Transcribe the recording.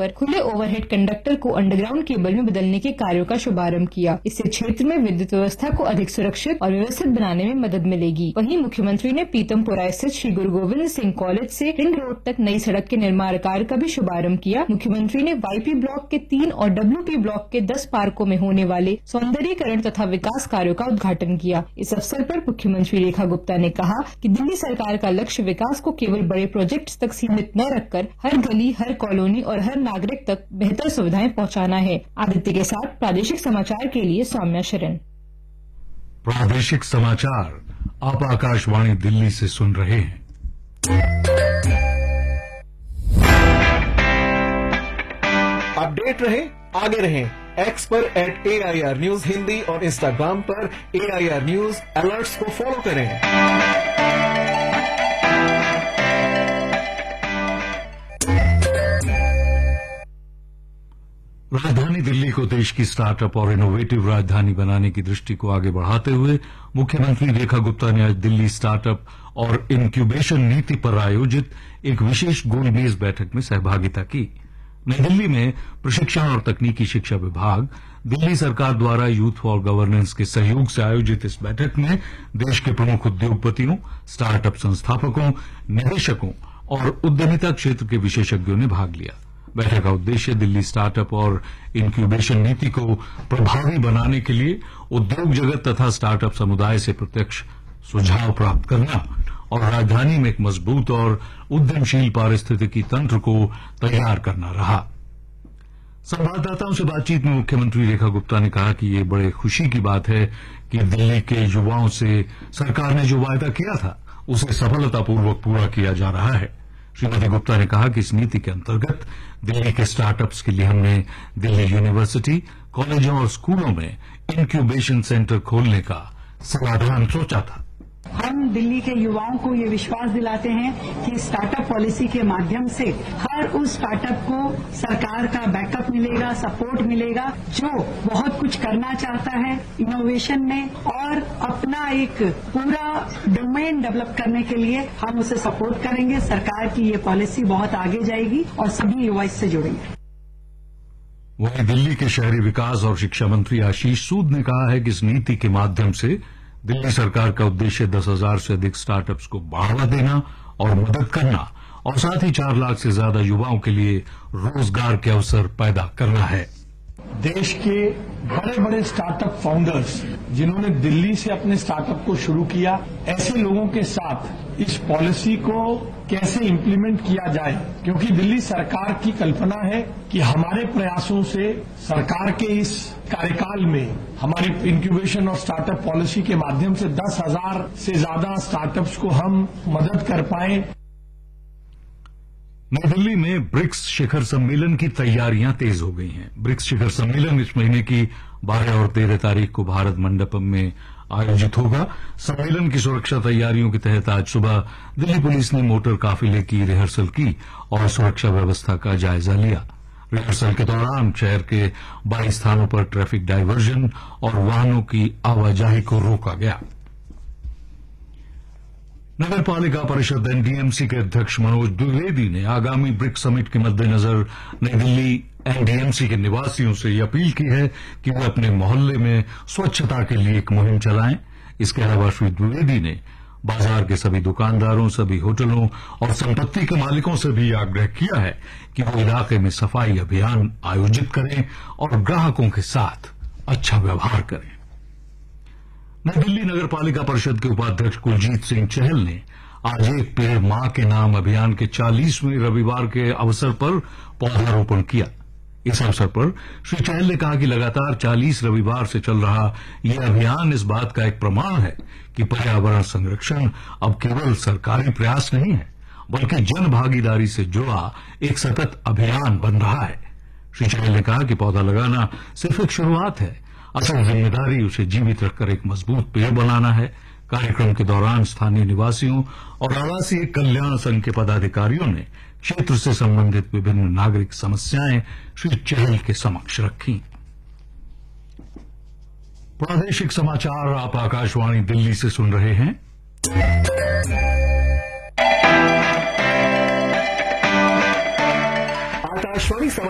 पर खुले overhead conductor को अंडरग्राउंड केबल में बदलने के कार्यों का शुभारंभ किया। इससे क्षेत्र में विद्युत व्यवस्था को अधिक सुरक्षित और व्यवस्थित बनाने में मदद मिलेगी। वहीं मुख्यमंत्री ने पीतमपुरा स्थित श्री गुरु गोविंद सिंह कॉलेज से रिंग रोड तक नई सड़क के निर्माण कार्य का भी शुभारंभ किया। मुख्यमंत्री ने YP ब्लॉक के 3 और WP ब्लॉक के 10 पार्कों में होने वाले सौंदर्यीकरण तथा विकास कार्यों का उद्घाटन किया। इस अवसर पर मुख्यमंत्री रेखा गुप्ता ने कहा कि दिल्ली सरकार का लक्ष्य विकास को केवल बड़े प्रोजेक्ट्स तक सीमित न रखकर हर गली, हर कॉलोनी और हर नागरिक तक बेहतर सुविधाएं पहुंचाना है। आदित्य के साथ प्रादेशिक समाचार के लिए सौम्या शरण। प्रादेशिक समाचार आप आकाशवाणी दिल्ली से सुन रहे हैं। अपडेट रहे, आगे रहें। एक्स पर @AIR न्यूज हिंदी और इंस्टाग्राम पर AIR न्यूज अलर्ट्स को फॉलो करें। राजधानी दिल्ली को देश की स्टार्टअप और इनोवेटिव राजधानी बनाने की दृष्टि को आगे बढ़ाते हुए मुख्यमंत्री रेखा गुप्ता ने आज दिल्ली स्टार्टअप और इंक्यूबेशन नीति पर आयोजित एक विशेष गोल मेज बैठक में सहभागिता की। नई दिल्ली में प्रशिक्षण और तकनीकी शिक्षा विभाग, दिल्ली सरकार द्वारा यूथ फॉर गवर्नेंस के सहयोग से आयोजित इस बैठक में देश के प्रमुख उद्योगपतियों, स्टार्टअप संस्थापकों, निवेशकों और उद्यमिता क्षेत्र के विशेषज्ञों ने भाग लिया। बैठक का उद्देश्य दिल्ली स्टार्टअप और इंक्यूबेशन नीति को प्रभावी बनाने के लिए उद्योग जगत तथा स्टार्टअप समुदाय से प्रत्यक्ष सुझाव प्राप्त करना और राजधानी में एक मजबूत और उद्यमशील पारिस्थितिकी तंत्र को तैयार करना रहा। संवाददाताओं से बातचीत में मुख्यमंत्री रेखा गुप्ता ने कहा कि ये बड़े खुशी की बात है कि दिल्ली के युवाओं से सरकार ने जो वायदा किया था उसे सफलतापूर्वक पूरा किया जा रहा है। श्रीमती गुप्ता ने कहा कि इस नीति के अंतर्गत दिल्ली के स्टार्टअप्स के लिए हमने दिल्ली यूनिवर्सिटी, कॉलेजों और स्कूलों में इंक्यूबेशन सेंटर खोलने का समाधान सोचा था। हम दिल्ली के युवाओं को ये विश्वास दिलाते हैं कि स्टार्टअप पॉलिसी के माध्यम से हर उस स्टार्टअप को सरकार का बैकअप मिलेगा, सपोर्ट मिलेगा, जो बहुत कुछ करना चाहता है इनोवेशन में और अपना एक पूरा डोमेन डेवलप करने के लिए हम उसे सपोर्ट करेंगे। सरकार की ये पॉलिसी बहुत आगे जाएगी और सभी युवा इससे जुड़ेंगे। वहीं दिल्ली के शहरी विकास और शिक्षा मंत्री आशीष सूद ने कहा है कि इस नीति के माध्यम से दिल्ली सरकार का उद्देश्य 10,000 से अधिक स्टार्टअप्स को बढ़ावा देना और मदद करना और साथ ही 4 लाख से ज्यादा युवाओं के लिए रोजगार के अवसर पैदा करना है। देश के बड़े बड़े स्टार्टअप फाउंडर्स जिन्होंने दिल्ली से अपने स्टार्टअप को शुरू किया, ऐसे लोगों के साथ इस पॉलिसी को कैसे इम्प्लीमेंट किया जाए, क्योंकि दिल्ली सरकार की कल्पना है कि हमारे प्रयासों से सरकार के इस कार्यकाल में हमारी इंक्यूबेशन और स्टार्टअप पॉलिसी के माध्यम से 10,000 से ज्यादा स्टार्टअप्स को हम मदद कर पाए। नई दिल्ली में ब्रिक्स शिखर सम्मेलन की तैयारियां तेज हो गई हैं। ब्रिक्स शिखर सम्मेलन इस महीने की 12 और 13 तारीख को भारत मंडपम में आयोजित होगा। सम्मेलन की सुरक्षा तैयारियों के तहत आज सुबह दिल्ली पुलिस ने मोटर काफिले की रिहर्सल की और सुरक्षा व्यवस्था का जायजा लिया। रिहर्सल के दौरान शहर के 22 स्थानों पर ट्रैफिक डायवर्जन और वाहनों की आवाजाही को रोका गया। नगर पालिका परिषद NDMC के अध्यक्ष मनोज द्विवेदी ने आगामी ब्रिक्स समिट के मद्देनजर नई दिल्ली NDMC के निवासियों से यह अपील की है कि वे अपने मोहल्ले में स्वच्छता के लिए एक मुहिम चलाएं। इसके अलावा श्री द्विवेदी ने बाजार के सभी दुकानदारों, सभी होटलों और संपत्ति के मालिकों से भी आग्रह किया है कि वो इलाके में सफाई अभियान आयोजित करें और ग्राहकों के साथ अच्छा व्यवहार करें। नई दिल्ली नगर पालिका परिषद के उपाध्यक्ष कुलजीत सिंह चहल ने आज एक पेड़ मां के नाम अभियान के 40वें रविवार के अवसर पर पौधारोपण किया। इस अवसर पर श्री चहल ने कहा कि लगातार 40 रविवार से चल रहा यह अभियान इस बात का एक प्रमाण है कि पर्यावरण संरक्षण अब केवल सरकारी प्रयास नहीं है, बल्कि जन भागीदारी से जुड़ा एक सतत अभियान बन रहा है। श्री चहल ने कहा कि पौधा लगाना सिर्फ एक शुरुआत है, असल जिम्मेदारी उसे जीवित रखकर एक मजबूत पेड़ बनाना है। कार्यक्रम के दौरान स्थानीय निवासियों और आवासीय कल्याण संघ के पदाधिकारियों ने क्षेत्र से संबंधित विभिन्न नागरिक समस्याएं श्री चहल के समक्ष रखी। प्रादेशिक समाचार आप आकाशवाणी दिल्ली से सुन रहे हैं। आकाशवाणी